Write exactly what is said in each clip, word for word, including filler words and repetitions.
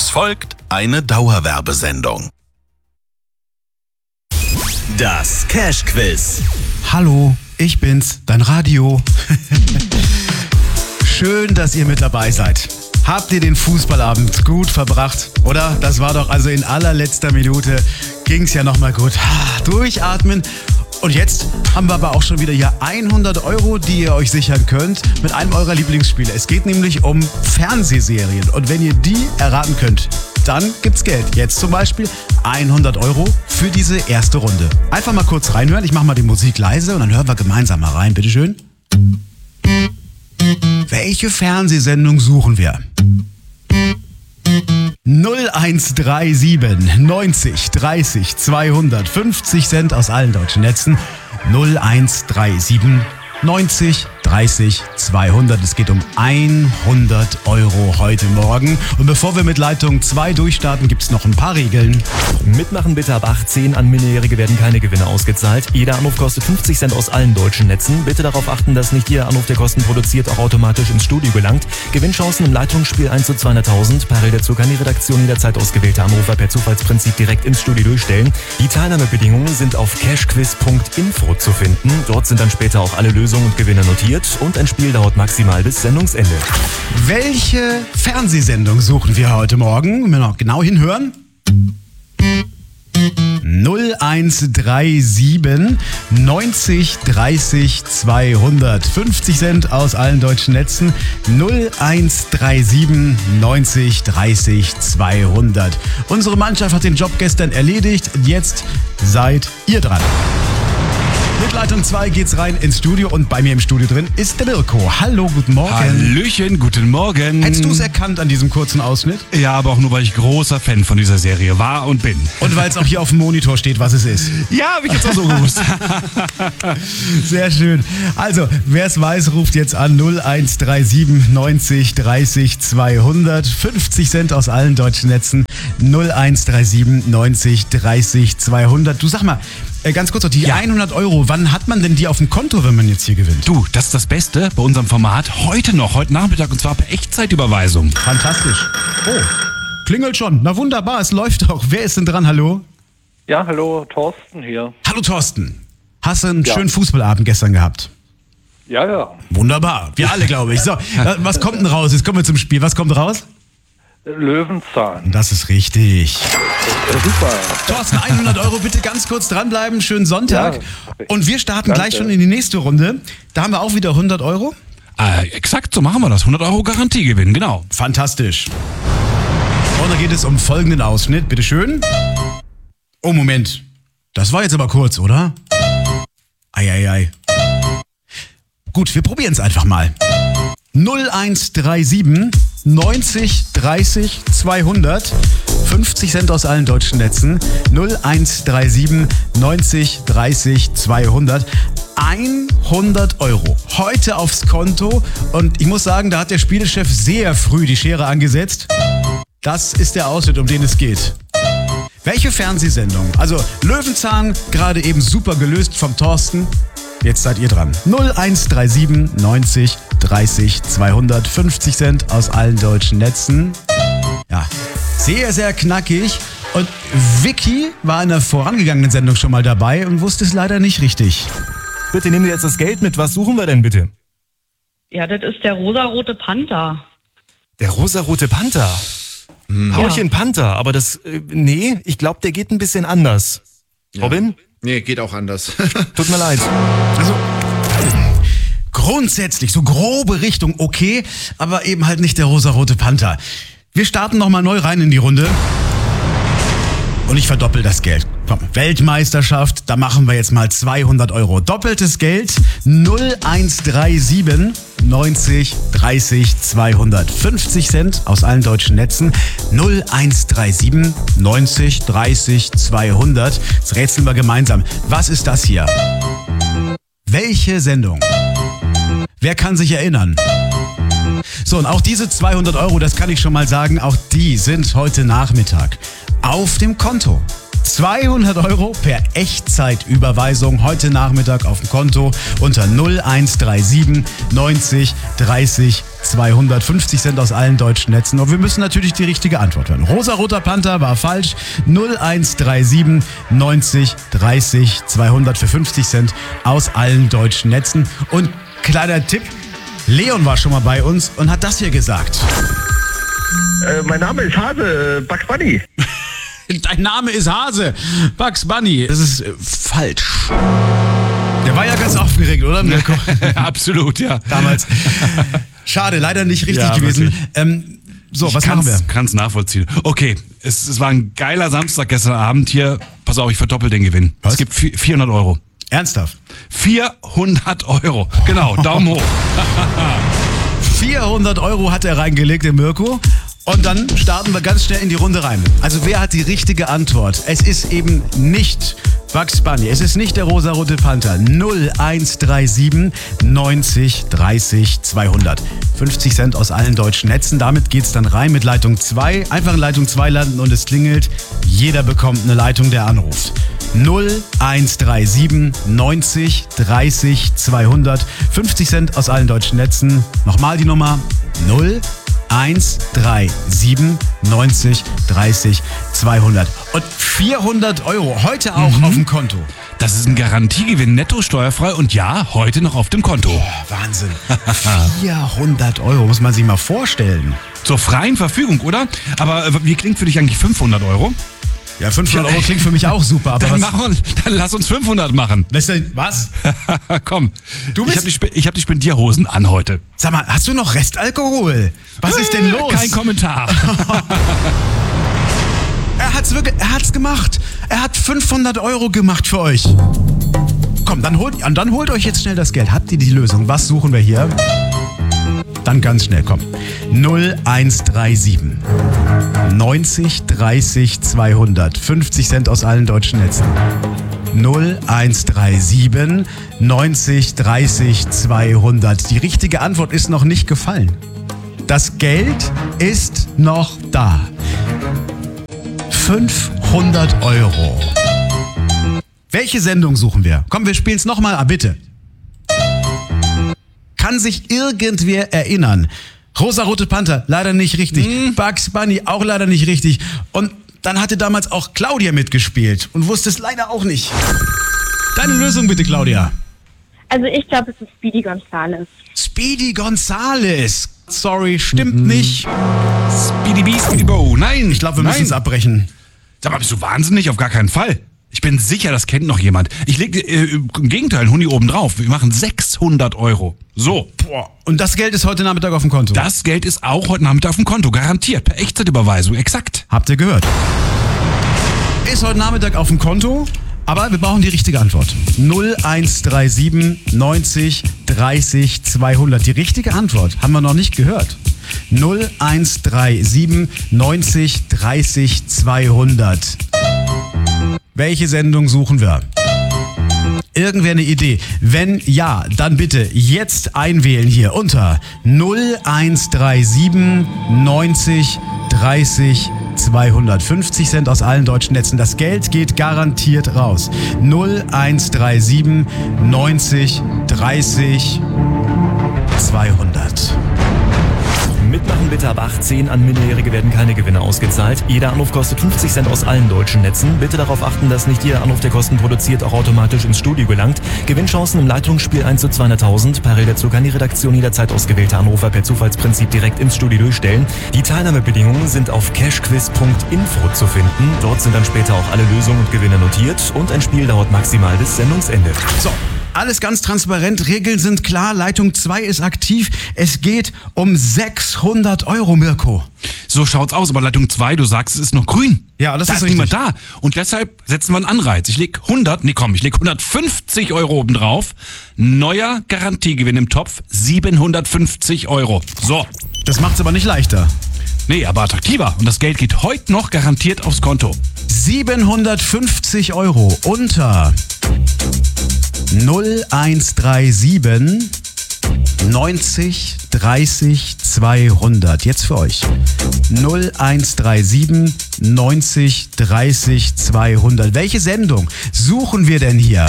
Es folgt eine Dauerwerbesendung. Das Cash-Quiz. Hallo, ich bin's, dein Radio. Schön, dass ihr mit dabei seid. Habt ihr den Fußballabend gut verbracht, oder? Das war doch also in allerletzter Minute, ging's ja nochmal gut. Durchatmen. Und jetzt haben wir aber auch schon wieder hier hundert Euro, die ihr euch sichern könnt mit einem eurer Lieblingsspiele. Es geht nämlich um Fernsehserien. Und wenn ihr die erraten könnt, dann gibt's Geld. Jetzt zum Beispiel hundert Euro für diese erste Runde. Einfach mal kurz reinhören. Ich mach mal die Musik leise und dann hören wir gemeinsam mal rein. Bitteschön. Welche Fernsehsendung suchen wir? null eins drei sieben neunzig dreißig zweihundert fünfzig Cent aus allen deutschen Netzen. null eins drei sieben neunzig dreißig zweihundert. Es geht um hundert Euro heute Morgen. Und bevor wir mit Leitung zwei durchstarten, gibt es noch ein paar Regeln. Mitmachen bitte ab achtzehn. An Minderjährige werden keine Gewinne ausgezahlt. Jeder Anruf kostet fünfzig Cent aus allen deutschen Netzen. Bitte darauf achten, dass nicht jeder Anruf, der Kosten produziert, auch automatisch ins Studio gelangt. Gewinnchancen im Leitungsspiel eins zu zweihunderttausend. Parallel dazu kann die Redaktion jederzeit ausgewählte Anrufer per Zufallsprinzip direkt ins Studio durchstellen. Die Teilnahmebedingungen sind auf cashquiz punkt info zu finden. Dort sind dann später auch alle Lösungen und Gewinne notiert. Und ein Spiel dauert maximal bis Sendungsende. Welche Fernsehsendung suchen wir heute Morgen? Wenn wir noch genau hinhören. null eins drei sieben neunzig dreißig zweihundert fünfzig Cent aus allen deutschen Netzen. null eins drei sieben neunzig dreißig zweihundert. Unsere Mannschaft hat den Job gestern erledigt. Jetzt seid ihr dran. Mit Leitung zwei geht's rein ins Studio und bei mir im Studio drin ist der Mirko. Hallo, guten Morgen. Hallöchen, guten Morgen. Hättest du es erkannt an diesem kurzen Ausschnitt? Ja, aber auch nur, weil ich großer Fan von dieser Serie war und bin. Und weil es auch hier auf dem Monitor steht, was es ist. Ja, habe ich jetzt auch so gewusst. Sehr schön. Also, wer es weiß, ruft jetzt an null eins drei sieben neunzig dreißig zweihundert. fünfzig Cent aus allen deutschen Netzen. null eins drei sieben neunzig dreißig zweihundert. Du sag mal, ganz kurz noch, die ja. hundert Euro, wann hat man denn die auf dem Konto, wenn man jetzt hier gewinnt? Du, das ist das Beste bei unserem Format. Heute noch, heute Nachmittag und zwar per Echtzeitüberweisung. Fantastisch. Oh, klingelt schon. Na wunderbar, es läuft auch. Wer ist denn dran? Hallo? Ja, hallo, Thorsten hier. Hallo Thorsten. Hast du einen Ja. schönen Fußballabend gestern gehabt? Ja, ja. Wunderbar. Wir alle, glaube ich. So, was kommt denn raus? Jetzt kommen wir zum Spiel. Was kommt raus? Löwenzahn. Das ist richtig. Ja, super. Thorsten, hundert Euro, bitte ganz kurz dranbleiben. Schönen Sonntag. Ja, und wir starten danke. gleich schon in die nächste Runde. Da haben wir auch wieder hundert Euro. Äh, exakt, so machen wir das. hundert Euro Garantiegewinn, genau. Fantastisch. Und da geht es um folgenden Ausschnitt. Bitte schön. Oh, Moment. Das war jetzt aber kurz, oder? Eieiei. Gut, wir probieren es einfach mal. null eins drei sieben neunzig dreißig zweihundert. fünfzig Cent aus allen deutschen Netzen. null eins drei sieben neunzig dreißig zweihundert. hundert Euro. Heute aufs Konto. Und ich muss sagen, da hat der Spielechef sehr früh die Schere angesetzt. Das ist der Ausschnitt, um den es geht. Welche Fernsehsendung? Also Löwenzahn, gerade eben super gelöst vom Thorsten. Jetzt seid ihr dran. null eins drei sieben neunzig dreißig zweihundert. fünfzig Cent aus allen deutschen Netzen. Ja, sehr, sehr knackig. Und Vicky war in der vorangegangenen Sendung schon mal dabei und wusste es leider nicht richtig. Bitte nehmen Sie jetzt das Geld mit. Was suchen wir denn bitte? Ja, das ist der rosarote Panther. Der rosarote Panther. Hm. Paulchen Panther, aber das, äh, nee, ich glaube, der geht ein bisschen anders. Ja. Robin? Nee, geht auch anders. Tut mir leid. Also grundsätzlich, so grobe Richtung okay, aber eben halt nicht der rosarote Panther. Wir starten nochmal neu rein in die Runde. Und ich verdoppel das Geld. Komm, Weltmeisterschaft, da machen wir jetzt mal zweihundert Euro. Doppeltes Geld, null eins drei sieben neunzig dreißig zweihundert. fünfzig Cent aus allen deutschen Netzen. null eins drei sieben neunzig dreißig zweihundert. Jetzt rätseln wir gemeinsam. Was ist das hier? Welche Sendung? Wer kann sich erinnern? So, und auch diese zweihundert Euro, das kann ich schon mal sagen, auch die sind heute Nachmittag auf dem Konto. zweihundert Euro per Echtzeitüberweisung heute Nachmittag auf dem Konto unter null eins drei sieben neunzig dreißig zweihundert. fünfzig Cent aus allen deutschen Netzen. Und wir müssen natürlich die richtige Antwort hören. Rosaroter Panther war falsch. null eins drei sieben neunzig dreißig zweihundert für fünfzig Cent aus allen deutschen Netzen. Und kleiner Tipp, Leon war schon mal bei uns und hat das hier gesagt. Äh, mein Name ist Hase, äh, Bugs Bunny. Dein Name ist Hase, Bugs Bunny. Das ist äh, falsch. Der war ja ganz aufgeregt, oder? Mirko? Absolut, ja. Damals. Schade, leider nicht richtig Ja, gewesen. wirklich. Ähm, so, Ich was kann's, machen wir? kann's nachvollziehen. Okay, es, es war ein geiler Samstag gestern Abend hier. Pass auf, ich verdoppel den Gewinn. Was? Es gibt vi- vierhundert Euro. Ernsthaft? vierhundert Euro. Genau, Daumen hoch. vierhundert Euro hat er reingelegt, der Mirko. Und dann starten wir ganz schnell in die Runde rein. Also wer hat die richtige Antwort? Es ist eben nicht Bugs Bunny. Es ist nicht der rosarote Panther. null eins drei sieben neunzig dreißig zweihundert. fünfzig Cent aus allen deutschen Netzen. Damit geht's dann rein mit Leitung zwei. Einfach in Leitung zwei landen und es klingelt. Jeder bekommt eine Leitung, der anruft. null eins drei sieben neunzig dreißig zweihundert. fünfzig Cent aus allen deutschen Netzen. Nochmal die Nummer null eins drei sieben neunzig dreißig zweihundert. Und vierhundert Euro heute auch auf dem Konto. Das ist ein Garantiegewinn, netto steuerfrei und ja, heute noch auf dem Konto. Wahnsinn. vierhundert Euro, muss man sich mal vorstellen. Zur freien Verfügung, oder? Aber äh, wie klingt für dich eigentlich fünfhundert Euro? Ja, fünfhundert Euro klingt für mich auch super. Aber Dann, was, machen wir, dann lass uns fünfhundert machen. was? denn- was? Komm, Du ich bist- habe die, Spe- ich hab die Spendierhosen an heute. Sag mal, hast du noch Restalkohol? Was ist denn los? Kein Kommentar. Er hat's wirklich, er hat's gemacht. Er hat fünfhundert Euro gemacht für euch. Komm, dann holt, dann holt euch jetzt schnell das Geld. Habt ihr die Lösung? Was suchen wir hier? Dann ganz schnell, komm. null eins drei sieben neunzig dreißig zweihundert. fünfzig Cent aus allen deutschen Netzen. null eins drei sieben neunzig dreißig zweihundert. Die richtige Antwort ist noch nicht gefallen. Das Geld ist noch da. fünfhundert Euro. Welche Sendung suchen wir? Komm, wir spielen es nochmal. Ah, bitte. Kann sich irgendwer erinnern? Rosarote Panther, leider nicht richtig. Bugs Bunny, auch leider nicht richtig. Und dann hatte damals auch Claudia mitgespielt und wusste es leider auch nicht. Deine Lösung bitte, Claudia. Also ich glaube, es ist Speedy Gonzales. Speedy Gonzales. Sorry, stimmt nicht. Speedy Bee, Speedy Bo. Nein, Ich glaube, wir müssen es nein. abbrechen. Sag mal, bist du wahnsinnig? Auf gar keinen Fall. Ich bin sicher, das kennt noch jemand. Ich lege äh, im Gegenteil einen Huni oben drauf. Wir machen sechshundert Euro. So, Boah. Und das Geld ist heute Nachmittag auf dem Konto. das Geld ist auch heute Nachmittag auf dem Konto. Garantiert. Per Echtzeitüberweisung. Exakt. Habt ihr gehört? Ist heute Nachmittag auf dem Konto, aber wir brauchen die richtige Antwort. null eins drei sieben neunzig dreißig zweihundert. Die richtige Antwort haben wir noch nicht gehört. null eins drei sieben neunzig dreißig zweihundert. Welche Sendung suchen wir? Irgendwer eine Idee? Wenn ja, dann bitte jetzt einwählen hier unter null eins drei sieben neunzig dreißig zweihundert. fünfzig Cent aus allen deutschen Netzen. Das Geld geht garantiert raus. null eins drei sieben neunzig dreißig zweihundert. Mitmachen bitte ab achtzehn. An Minderjährige werden keine Gewinne ausgezahlt. Jeder Anruf kostet fünfzig Cent aus allen deutschen Netzen. Bitte darauf achten, dass nicht jeder Anruf, der Kosten produziert, auch automatisch ins Studio gelangt. Gewinnchancen im Leitungsspiel eins zu zweihunderttausend. Parallel dazu kann die Redaktion jederzeit ausgewählte Anrufer per Zufallsprinzip direkt ins Studio durchstellen. Die Teilnahmebedingungen sind auf cashquiz punkt info zu finden. Dort sind dann später auch alle Lösungen und Gewinne notiert. Und ein Spiel dauert maximal bis Sendungsende. So, alles ganz transparent, Regeln sind klar, Leitung zwei ist aktiv. Es geht um sechshundert Euro, Mirko. So schaut's aus. Aber Leitung zwei, du sagst, es ist noch grün. Ja, das da ist ist niemand richtig. da. Und deshalb setzen wir einen Anreiz. Ich leg hundert, nee komm, ich leg hundertfünfzig Euro oben drauf. Neuer Garantiegewinn im Topf, siebenhundertfünfzig Euro. So. Das macht's aber nicht leichter. Nee, aber attraktiver. Und das Geld geht heute noch garantiert aufs Konto. siebenhundertfünfzig Euro unter null eins drei sieben neunzig dreißig zweihundert. Jetzt für euch. null eins drei sieben neunzig dreißig zweihundert. Welche Sendung suchen wir denn hier?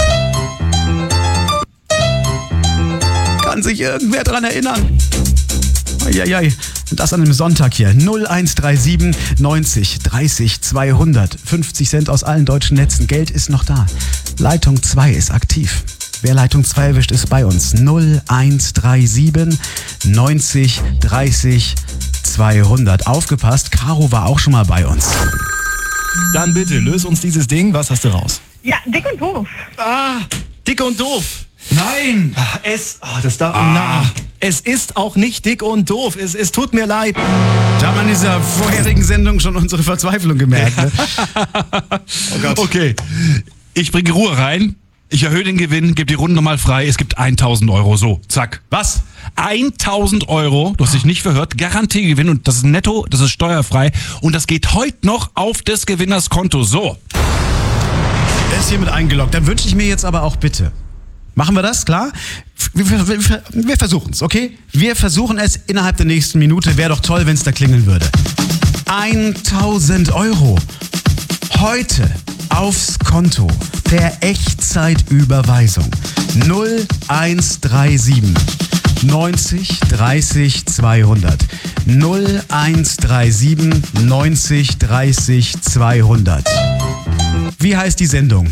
Kann sich irgendwer dran erinnern? Eieiei, das an einem Sonntag hier. null eins drei sieben neunzig dreißig zweihundert. fünfzig Cent aus allen deutschen Netzen. Geld ist noch da. Leitung zwei ist aktiv. Wer Leitung zwei erwischt, ist bei uns. null eins drei sieben neunzig dreißig zweihundert. Aufgepasst, Caro war auch schon mal bei uns. Dann bitte, löse uns dieses Ding. Was hast du raus? Ja, dick und doof. Ah, dick und doof. Nein! Es, oh, das da, ah. na, es ist auch nicht dick und doof. Es, es tut mir leid. Da hat man in dieser vorherigen Sendung schon unsere Verzweiflung gemerkt. Ne? Oh Gott. Okay, ich bringe Ruhe rein. Ich erhöhe den Gewinn, gebe die Runde nochmal frei. Es gibt tausend Euro. So, zack. Was? tausend Euro, du hast dich nicht verhört, Garantiegewinn und das ist netto, das ist steuerfrei und das geht heute noch auf des Gewinners Konto. So. Er ist hiermit eingeloggt. Dann wünsche ich mir jetzt aber auch bitte. Machen wir das, klar? Wir, wir, wir versuchen es, okay? Wir versuchen es innerhalb der nächsten Minute. Wäre doch toll, wenn es da klingeln würde. tausend Euro. Heute aufs Konto per Echtzeitüberweisung. null eins drei sieben neunzig dreißig zweihundert. null eins drei sieben neunzig dreißig zweihundert. Wie heißt die Sendung?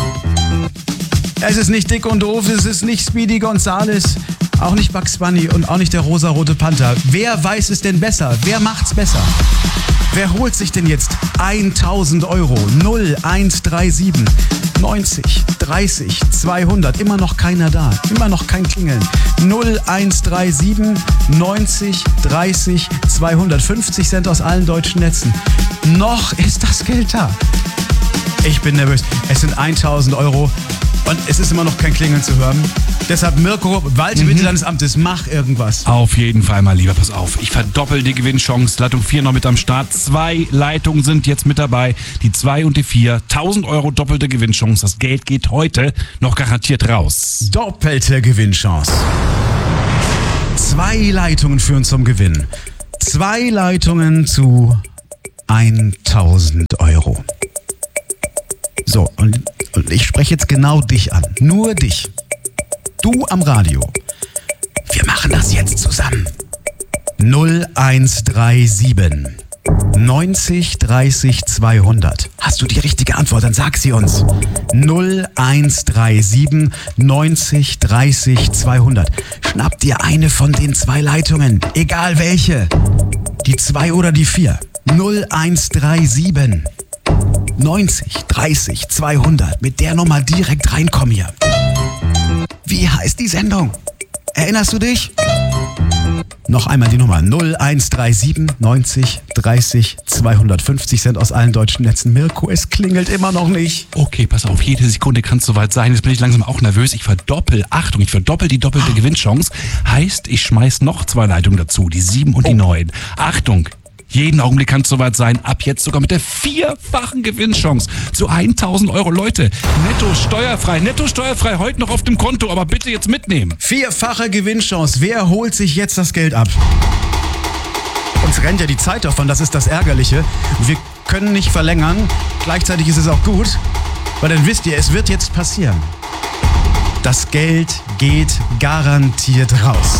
Es ist nicht dick und doof, es ist nicht Speedy Gonzales, auch nicht Bugs Bunny und auch nicht der rosarote Panther. Wer weiß es denn besser? Wer macht's besser? Wer holt sich denn jetzt tausend Euro? null eins drei sieben neunzig dreißig zweihundert. Immer noch keiner da. Immer noch kein Klingeln. null eins drei sieben neunzig dreißig zweihundert. fünfzig Cent aus allen deutschen Netzen. Noch ist das Geld da. Ich bin nervös. Es sind tausend Euro. Und es ist immer noch kein Klingeln zu hören. Deshalb, Mirko, walte bitte deines Amtes, mach irgendwas. Auf jeden Fall mal lieber, pass auf. Ich verdoppel die Gewinnchance. Leitung vier noch mit am Start. Zwei Leitungen sind jetzt mit dabei. Die zwei und die vier. tausend Euro doppelte Gewinnchance. Das Geld geht heute noch garantiert raus. Doppelte Gewinnchance. Zwei Leitungen führen zum Gewinn. Zwei Leitungen zu tausend Euro. So, und, und ich spreche jetzt genau dich an. Nur dich. Du am Radio. Wir machen das jetzt zusammen. null eins drei sieben neunzig dreißig zweihundert. Hast du die richtige Antwort, dann sag sie uns. null eins drei sieben neunzig dreißig zweihundert. Schnapp dir eine von den zwei Leitungen. Egal welche. Die zwei oder die vier. null eins drei sieben neunzig dreißig zweihundert. Mit der Nummer direkt reinkommen hier. Wie heißt die Sendung? Erinnerst du dich? Noch einmal die Nummer null eins drei sieben neunzig dreißig zweihundert. fünfzig Cent aus allen deutschen Netzen. Mirko, es klingelt immer noch nicht. Okay, pass auf, jede Sekunde kann es soweit sein. Jetzt bin ich langsam auch nervös. Ich verdoppel, Achtung, ich verdoppel die doppelte Gewinnchance. Heißt, ich schmeiß noch zwei Leitungen dazu, die sieben und die neun. Achtung! Jeden Augenblick kann es soweit sein. Ab jetzt sogar mit der vierfachen Gewinnchance zu tausend Euro. Leute, netto steuerfrei, netto steuerfrei, heute noch auf dem Konto, aber bitte jetzt mitnehmen. Vierfache Gewinnchance. Wer holt sich jetzt das Geld ab? Uns rennt ja die Zeit davon, das ist das Ärgerliche. Wir können nicht verlängern. Gleichzeitig ist es auch gut, weil dann wisst ihr, es wird jetzt passieren. Das Geld geht garantiert raus.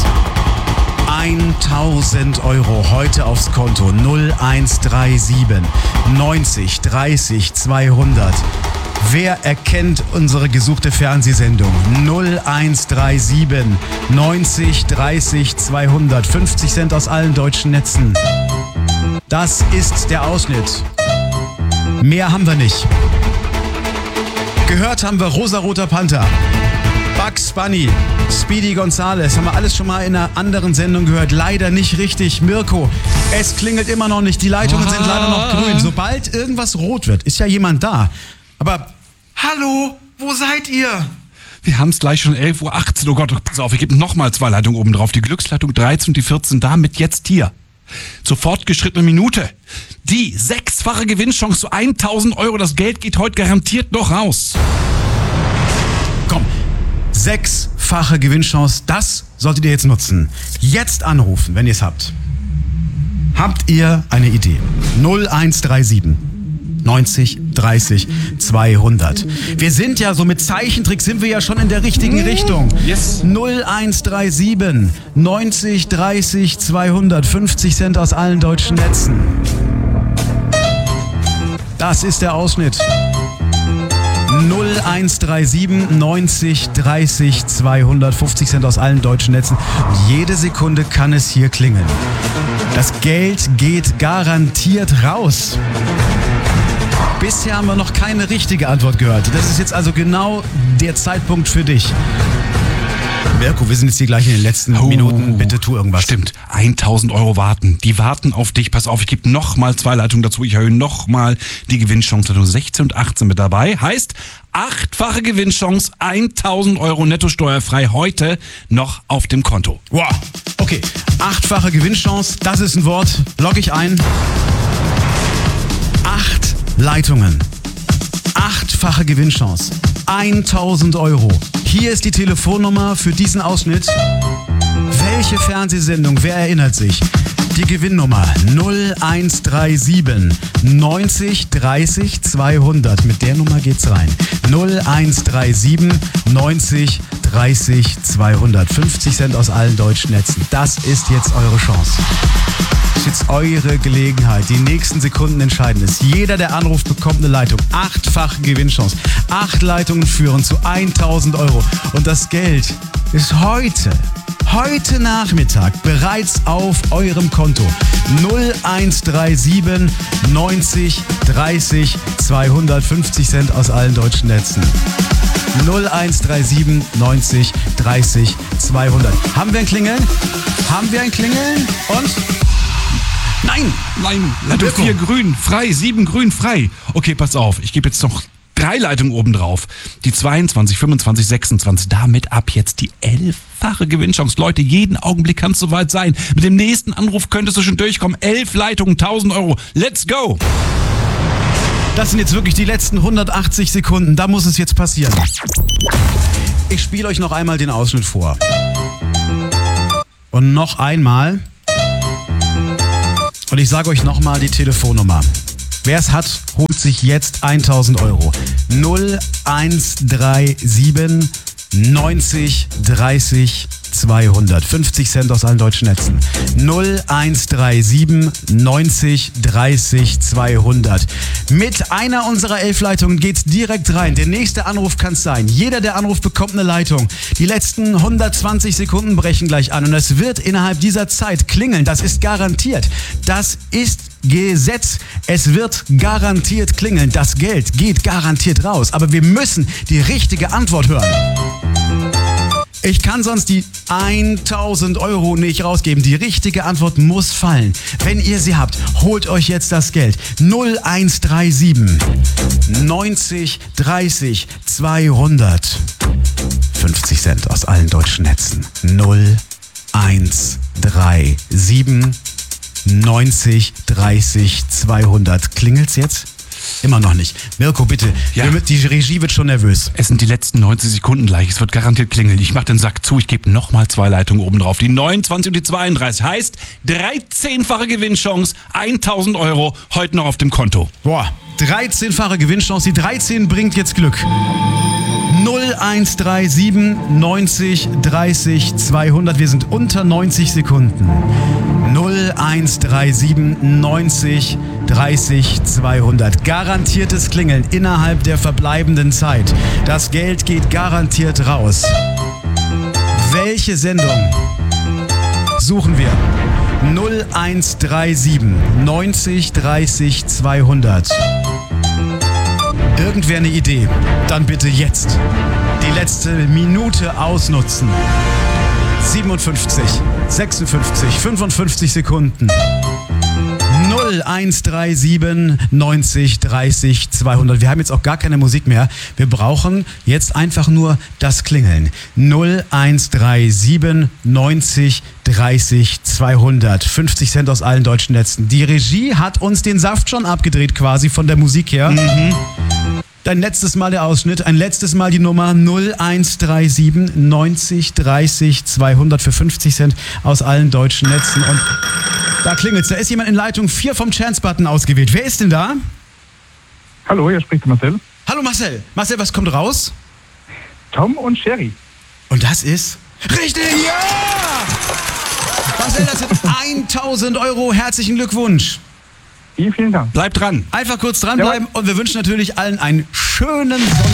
tausend Euro heute aufs Konto. null eins drei sieben neunzig dreißig zweihundert. Wer erkennt unsere gesuchte Fernsehsendung? null eins drei sieben neunzig dreißig zweihundert. fünfzig Cent aus allen deutschen Netzen. Das ist der Ausschnitt. Mehr haben wir nicht. Gehört haben wir Rosaroter Panther, Bugs Bunny, Speedy Gonzales, haben wir alles schon mal in einer anderen Sendung gehört. Leider nicht richtig. Mirko, es klingelt immer noch nicht. Die Leitungen sind leider noch grün. Sobald irgendwas rot wird, ist ja jemand da. Aber, hallo, wo seid ihr? Wir haben es gleich schon elf Uhr achtzehn. Oh Gott, pass auf, ich gebe nochmal zwei Leitungen oben drauf. Die Glücksleitung dreizehn und die vierzehn, damit jetzt hier. Zur fortgeschrittenen Minute. Die sechsfache Gewinnchance zu tausend Euro. Das Geld geht heute garantiert noch raus. Komm. Sechsfache Gewinnchance, das solltet ihr jetzt nutzen. Jetzt anrufen, wenn ihr es habt. Habt ihr eine Idee? null eins drei sieben neunzig dreißig zweihundert. Wir sind ja so mit Zeichentrick sind wir ja schon in der richtigen Richtung. Yes. null eins drei sieben neunzig dreißig zweihundert. fünfzig Cent aus allen deutschen Netzen. Das ist der Ausschnitt. null eins drei sieben neunzig dreißig zweihundert. fünfzig Cent aus allen deutschen Netzen. Und jede Sekunde kann es hier klingeln. Das Geld geht garantiert raus. Bisher haben wir noch keine richtige Antwort gehört. Das ist jetzt also genau der Zeitpunkt für dich. Mirko, wir sind jetzt hier gleich in den letzten Oh, Minuten. Bitte tu irgendwas. Stimmt, tausend Euro warten. Die warten auf dich. Pass auf, ich gebe nochmal zwei Leitungen dazu. Ich erhöhe nochmal die Gewinnchance. Du sechzehn und achtzehn mit dabei. Heißt, achtfache Gewinnchance, tausend Euro netto steuerfrei heute noch auf dem Konto. Wow. Okay, achtfache Gewinnchance, das ist ein Wort. Log ich ein. Acht Leitungen. Achtfache Gewinnchance. tausend Euro. Hier ist die Telefonnummer für diesen Ausschnitt. Welche Fernsehsendung? Wer erinnert sich? Die Gewinnnummer null eins drei sieben neunzig dreißig zweihundert. Mit der Nummer geht's rein. null eins drei sieben neunzig dreißig zweihundert. fünfzig Cent aus allen deutschen Netzen. Das ist jetzt eure Chance. Das ist jetzt eure Gelegenheit. Die nächsten Sekunden entscheiden es. Jeder, der anruft, bekommt eine Leitung. Achtfache Gewinnchance. Acht Leitungen führen zu tausend Euro. Und das Geld ist heute, heute Nachmittag bereits auf eurem Konto. null eins drei sieben neunzig dreißig zweihundert. fünfzig Cent aus allen deutschen Netzen. null eins drei sieben neunzig dreißig zweihundert. Haben wir ein Klingeln? Haben wir ein Klingeln? Und? Nein! Nein, Leitung vier grün, frei, sieben grün, frei. Okay, pass auf, ich gebe jetzt noch drei Leitungen oben drauf. Die zweiundzwanzig, fünfundzwanzig, sechsundzwanzig. Damit ab jetzt die elffache Gewinnchance. Leute, jeden Augenblick kann es soweit sein. Mit dem nächsten Anruf könntest du schon durchkommen. Elf Leitungen, tausend Euro. Let's go! Das sind jetzt wirklich die letzten hundertachtzig Sekunden. Da muss es jetzt passieren. Ich spiele euch noch einmal den Ausschnitt vor. Und noch einmal. Und ich sage euch nochmal die Telefonnummer. Wer es hat, holt sich jetzt tausend Euro. null eins drei sieben neunzig dreißig zweihundert. fünfzig Cent aus allen deutschen Netzen. null eins drei sieben neunzig dreißig zweihundert. Mit einer unserer elf Leitungen geht's direkt rein. Der nächste Anruf kann's sein. Jeder, der anruft, bekommt eine Leitung. Die letzten hundertzwanzig Sekunden brechen gleich an und es wird innerhalb dieser Zeit klingeln. Das ist garantiert. Das ist Gesetz. Es wird garantiert klingeln. Das Geld geht garantiert raus. Aber wir müssen die richtige Antwort hören. Ich kann sonst die tausend Euro nicht rausgeben. Die richtige Antwort muss fallen. Wenn ihr sie habt, holt euch jetzt das Geld. null eins drei sieben neunzig dreißig zweihundert. fünfzig Cent aus allen deutschen Netzen. null eins drei sieben neunzig dreißig zweihundert. Klingelt's jetzt? Immer noch nicht. Mirko, bitte. Ja. Wir, die Regie wird schon nervös. Es sind die letzten neunzig Sekunden gleich. Es wird garantiert klingeln. Ich mache den Sack zu. Ich gebe nochmal zwei Leitungen oben drauf. Die neunundzwanzig und die zweiunddreißig. Heißt dreizehnfache Gewinnchance. tausend Euro heute noch auf dem Konto. Boah, dreizehnfache Gewinnchance. Die dreizehn bringt jetzt Glück. null eins drei sieben neunzig dreißig zweihundert. Wir sind unter neunzig Sekunden. null eins drei sieben neunzig dreißig zweihundert. Garantiertes Klingeln innerhalb der verbleibenden Zeit. Das Geld geht garantiert raus. Welche Sendung suchen wir? null eins drei sieben neunzig dreißig zweihundert. Irgendwer eine Idee? Dann bitte jetzt die letzte Minute ausnutzen. siebenundfünfzig, sechsundfünfzig, fünfundfünfzig Sekunden. null eins drei sieben neunzig dreißig zweihundert. Wir haben jetzt auch gar keine Musik mehr. Wir brauchen jetzt einfach nur das Klingeln. null eins drei sieben neunzig dreißig zweihundert. fünfzig Cent aus allen deutschen Netzen. Die Regie hat uns den Saft schon abgedreht quasi von der Musik her. Mhm. Ein letztes Mal der Ausschnitt, ein letztes Mal die Nummer null eins drei sieben neunzig dreißig zweihundert für fünfzig Cent aus allen deutschen Netzen. Und Da klingelt's. Da ist jemand in Leitung vier vom Chance-Button ausgewählt. Wer ist denn da? Hallo, hier spricht Marcel. Hallo Marcel. Marcel, was kommt raus? Tom und Sherry. Und das ist... Richtig! Ja! Marcel, das sind tausend Euro. Herzlichen Glückwunsch. Vielen, vielen Dank. Bleib dran. Einfach kurz dranbleiben und wir wünschen natürlich allen einen schönen Sonntag.